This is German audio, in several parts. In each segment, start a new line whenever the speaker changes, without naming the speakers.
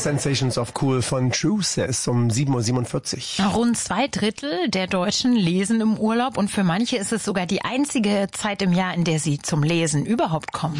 Sensations of Cool von Truth. Er ist um 7:47 Uhr.
Rund 2/3 der Deutschen lesen im Urlaub und für manche ist es sogar die einzige Zeit im Jahr, in der sie zum Lesen überhaupt kommen.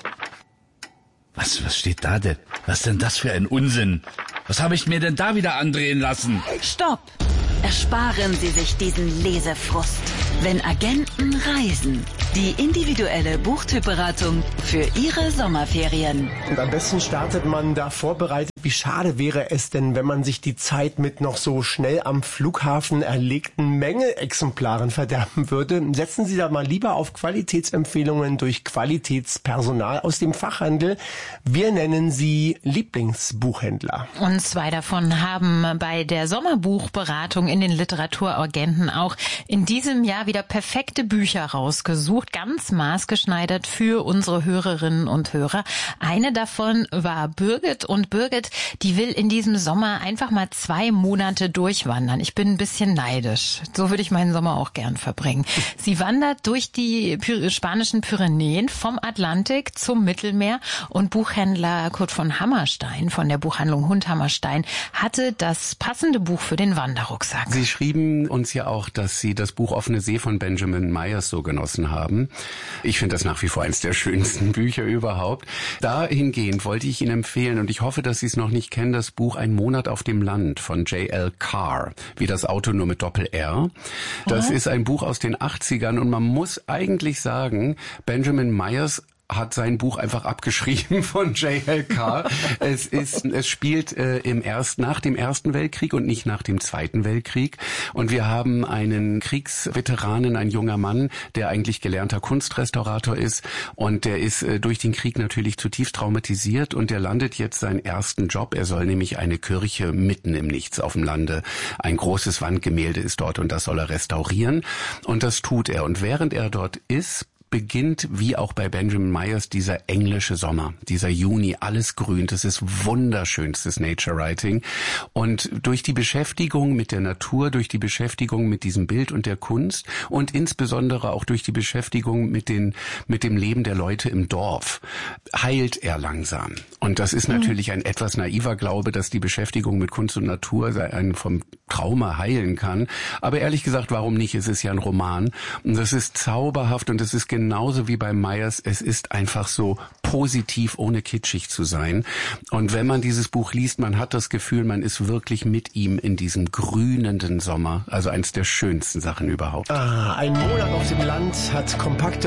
Was steht da denn? Was denn das für ein Unsinn? Was habe ich mir denn da wieder andrehen lassen?
Stopp! Ersparen Sie sich diesen Lesefrust. Wenn Agenten reisen. Die individuelle Buchtypberatung für Ihre Sommerferien.
Und am besten startet man da vorbereitet. Wie schade wäre es denn, wenn man sich die Zeit mit noch so schnell am Flughafen erlegten Mängelexemplaren verderben würde? Setzen Sie da mal lieber auf Qualitätsempfehlungen durch Qualitätspersonal aus dem Fachhandel. Wir nennen sie Lieblingsbuchhändler.
Und 2 davon haben bei der Sommerbuchberatung in den Literaturagenten auch in diesem Jahr wieder perfekte Bücher rausgesucht. Ganz maßgeschneidert für unsere Hörerinnen und Hörer. Eine davon war Birgit und Birgit, die will in diesem Sommer einfach mal 2 Monate durchwandern. Ich bin ein bisschen neidisch. So würde ich meinen Sommer auch gern verbringen. Sie wandert durch die spanischen Pyrenäen vom Atlantik zum Mittelmeer und Buchhändler Kurt von Hammerstein von der Buchhandlung Hund Hammerstein hatte das passende Buch für den Wanderrucksack.
Sie schrieben uns ja auch, dass Sie das Buch Offene See von Benjamin Myers so genossen haben. Ich finde das nach wie vor eines der schönsten Bücher überhaupt. Dahingehend wollte ich Ihnen empfehlen, und ich hoffe, dass Sie es noch nicht kennen, das Buch Ein Monat auf dem Land von J.L. Carr, wie das Auto nur mit Doppel-R. Das ist ein Buch aus den 80ern und man muss eigentlich sagen, Benjamin Myers hat sein Buch einfach abgeschrieben von J.L. Carr. Es spielt nach dem Ersten Weltkrieg und nicht nach dem Zweiten Weltkrieg. Und wir haben einen Kriegsveteranen, ein junger Mann, der eigentlich gelernter Kunstrestaurator ist. Und der ist durch den Krieg natürlich zutiefst traumatisiert und der landet jetzt seinen ersten Job. Er soll nämlich eine Kirche mitten im Nichts auf dem Lande. Ein großes Wandgemälde ist dort und das soll er restaurieren. Und das tut er. Und während er dort ist, beginnt, wie auch bei Benjamin Myers, dieser englische Sommer, dieser Juni, alles grün, das ist wunderschönstes Nature Writing. Und durch die Beschäftigung mit der Natur, durch die Beschäftigung mit diesem Bild und der Kunst und insbesondere auch durch die Beschäftigung mit dem Leben der Leute im Dorf, heilt er langsam. Und das ist natürlich ein etwas naiver Glaube, dass die Beschäftigung mit Kunst und Natur einen vom Trauma heilen kann. Aber ehrlich gesagt, warum nicht? Es ist ja ein Roman. Und das ist zauberhaft und es ist genauso wie bei Myers, es ist einfach so positiv, ohne kitschig zu sein. Und wenn man dieses Buch liest, man hat das Gefühl, man ist wirklich mit ihm in diesem grünenden Sommer. Also eins der schönsten Sachen überhaupt.
Ein Monat auf dem Land hat kompakte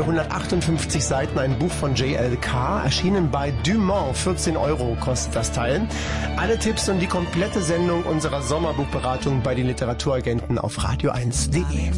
158 Seiten, ein Buch von J.L. Carr, erschienen bei Dumont. 14 € kostet das Teil. Alle Tipps und die komplette Sendung unserer Sommerbuchberatung bei den Literaturagenten auf radio1.de.